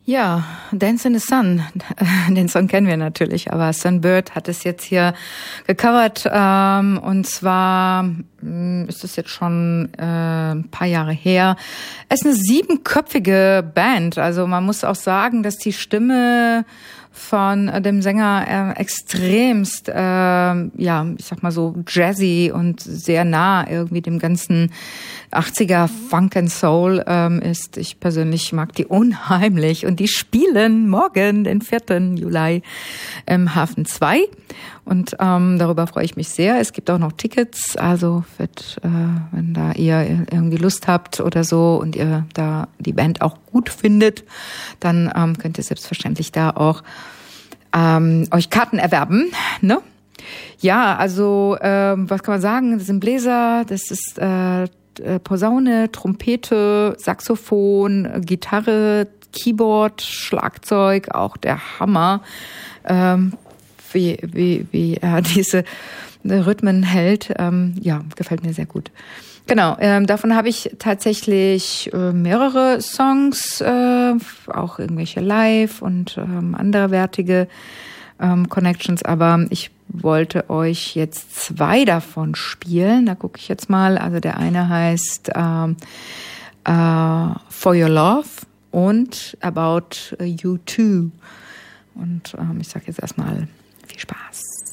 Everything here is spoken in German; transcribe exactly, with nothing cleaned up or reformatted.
Ja, Dance in the Sun, den Song kennen wir natürlich, aber Sunbird hat es jetzt hier gecovert, ähm, und zwar mh, ist es jetzt schon äh, ein paar Jahre her. Es ist eine siebenköpfige Band, also man muss auch sagen, dass die Stimme von dem Sänger äh, extremst, äh, ja, ich sag mal so jazzy und sehr nah irgendwie dem ganzen achtziger Funk and Soul ähm, ist. Ich persönlich mag die unheimlich und die spielen morgen, den vierten Juli im Hafen zwei und ähm, darüber freue ich mich sehr. Es gibt auch noch Tickets, also wird, äh, wenn da ihr irgendwie Lust habt oder so und ihr da die Band auch gut findet, dann ähm, könnt ihr selbstverständlich da auch ähm, euch Karten erwerben, ne? Ja, also ähm, was kann man sagen? Das sind Bläser, das ist äh, Posaune, Trompete, Saxophon, Gitarre, Keyboard, Schlagzeug, auch der Hammer, ähm, wie wie wie er diese Rhythmen hält. Ähm, ja, gefällt mir sehr gut. Genau, ähm, davon habe ich tatsächlich äh, mehrere Songs, äh, auch irgendwelche Live und ähm, anderwertige ähm, Connections, aber ich wollte euch jetzt zwei davon spielen. Da gucke ich jetzt mal. Also der eine heißt ähm, äh, For Your Love und About You Too. Und ähm, ich sage jetzt erstmal viel Spaß.